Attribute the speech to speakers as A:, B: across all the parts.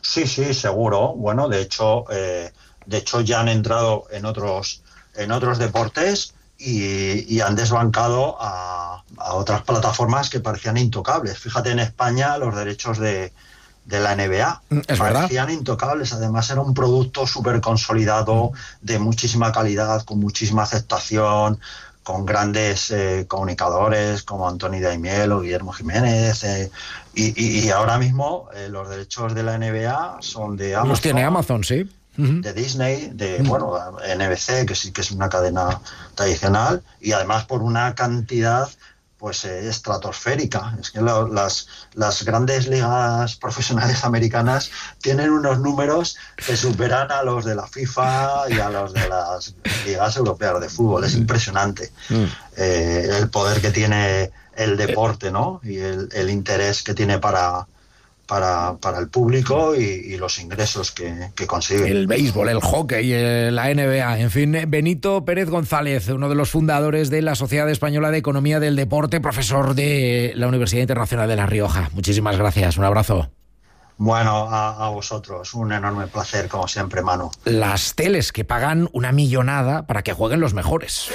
A: Sí, sí, seguro. Bueno, de hecho ya han entrado en otros deportes y han desbancado a otras plataformas que parecían intocables. Fíjate, en España los derechos de la NBA parecían intocables. Además era un producto súper consolidado, de muchísima calidad, con muchísima aceptación, con grandes comunicadores como Anthony Daimiel o Guillermo Jiménez, y ahora mismo los derechos de la NBA son de Amazon.
B: Los tiene Amazon, sí.
A: De Disney, de NBC, que sí que es una cadena tradicional, y además por una cantidad pues estratosférica. Es que las grandes ligas profesionales americanas tienen unos números que superan a los de la FIFA y a los de las ligas europeas de fútbol. Es impresionante el poder que tiene el deporte, ¿no? Y el interés que tiene para el público y los ingresos que consigue.
B: El béisbol, el hockey, la NBA, en fin. Benito Pérez González, uno de los fundadores de la Sociedad Española de Economía del Deporte, profesor de la Universidad Internacional de La Rioja. Muchísimas gracias, un abrazo.
A: Bueno, a vosotros, un enorme placer, como siempre, Manu.
B: Las teles que pagan una millonada para que jueguen los mejores.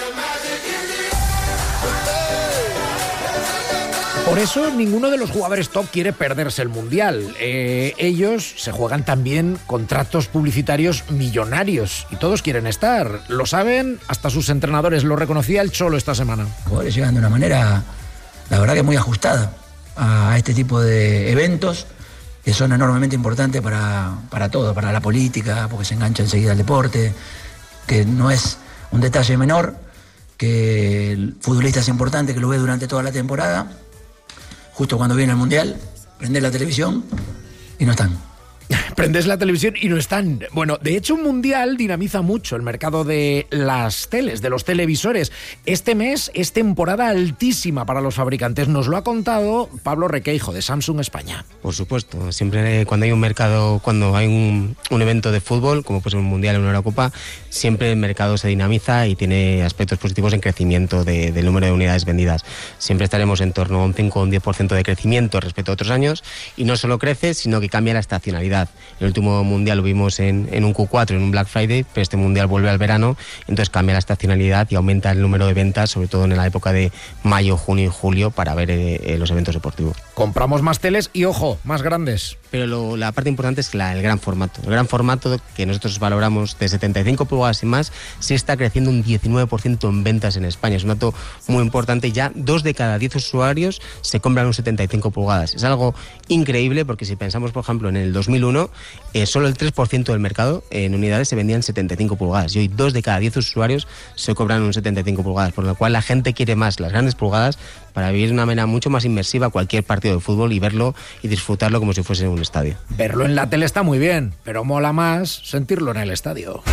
B: Por eso ninguno de los jugadores top quiere perderse el Mundial. Ellos se juegan también contratos publicitarios millonarios y todos quieren estar. Lo saben hasta sus entrenadores, lo reconocía el Cholo esta semana.
C: Los jugadores llegan de una manera, la verdad que muy ajustada a este tipo de eventos que son enormemente importantes para todo, para la política, porque se engancha enseguida al deporte, que no es un detalle menor, que el futbolista es importante, que lo ve durante toda la temporada. Justo cuando viene el Mundial, prendés la televisión y no están.
B: Prendes la televisión y no están. Bueno, de hecho, un Mundial dinamiza mucho el mercado de las teles, de los televisores. Este mes es temporada altísima para los fabricantes. Nos lo ha contado Pablo Requeijo, de Samsung España.
D: Por supuesto. Siempre cuando hay un mercado, cuando hay un evento de fútbol, como puede ser un Mundial o una Eurocopa, siempre el mercado se dinamiza y tiene aspectos positivos en crecimiento del número de unidades vendidas. Siempre estaremos en torno a un 5 o un 10% de crecimiento respecto a otros años, y no solo crece, sino que cambia la estacionalidad. El último Mundial lo vimos en un Q4, en un Black Friday, pero este Mundial vuelve al verano, entonces cambia la estacionalidad y aumenta el número de ventas, sobre todo en la época de mayo, junio y julio, para ver los eventos deportivos.
B: Compramos más teles y, ojo, más grandes.
D: Pero la parte importante es el gran formato. El gran formato, que nosotros valoramos de 75 pulgadas y más, sí está creciendo un 19% en ventas en España. Es un dato muy importante. Ya 2 de cada 10 usuarios se compran un 75 pulgadas. Es algo increíble, porque si pensamos, por ejemplo, en el 2001, solo el 3% del mercado en unidades se vendían 75 pulgadas. Y hoy 2 de cada 10 usuarios se compran un 75 pulgadas. Por lo cual la gente quiere más las grandes pulgadas para vivir de una manera mucho más inmersiva cualquier partido de fútbol y verlo y disfrutarlo como si fuese un estadio.
B: Verlo en la tele está muy bien, pero mola más sentirlo en el estadio.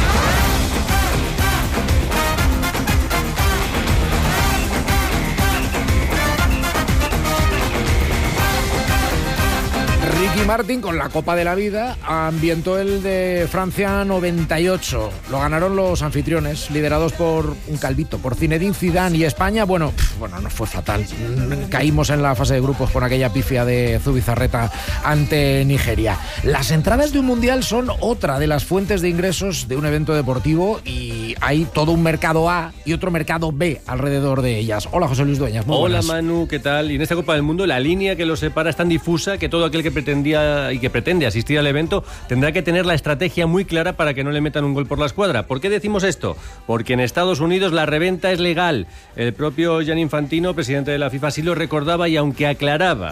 B: Ricky Martin, con la Copa de la Vida, ambientó el de Francia 98. Lo ganaron los anfitriones, liderados por un calvito, por Zinedine Zidane. Y España, bueno, nos fue fatal. Caímos en la fase de grupos con aquella pifia de Zubizarreta ante Nigeria. Las entradas de un mundial son otra de las fuentes de ingresos de un evento deportivo, y hay todo un mercado A y otro mercado B alrededor de ellas. Hola, José Luis Dueñas. Muy
E: Hola,
B: buenas.
E: Manu, ¿qué tal? Y en esta Copa del Mundo la línea que los separa es tan difusa que todo aquel que pretendía y que pretende asistir al evento tendrá que tener la estrategia muy clara para que no le metan un gol por la escuadra. ¿Por qué decimos esto? Porque en Estados Unidos la reventa es legal. El propio Gianni Infantino, presidente de la FIFA, sí lo recordaba, y aunque aclaraba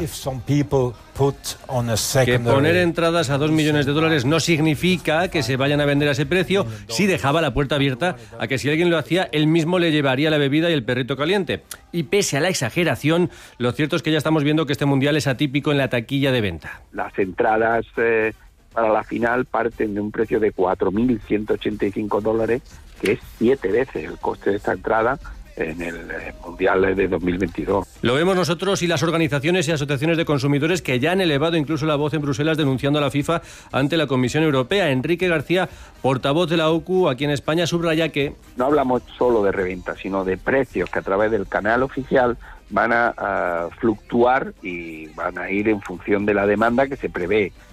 E: que poner entradas a $2 millones no significa que se vayan a vender a ese precio, sí dejaba la puerta abierta a que si alguien lo hacía, él mismo le llevaría la bebida y el perrito caliente. Y pese a la exageración, lo cierto es que ya estamos viendo que este mundial es atípico en la taquilla de venta.
F: Las entradas para la final parten de un precio de $4.185, que es 7 veces el coste de esta entrada en el Mundial de 2022.
E: Lo vemos nosotros y las organizaciones y asociaciones de consumidores, que ya han elevado incluso la voz en Bruselas denunciando a la FIFA ante la Comisión Europea. Enrique García, portavoz de la OCU aquí en España, subraya que
F: no hablamos solo de reventa, sino de precios que a través del canal oficial van a fluctuar y van a ir en función de la demanda que se prevé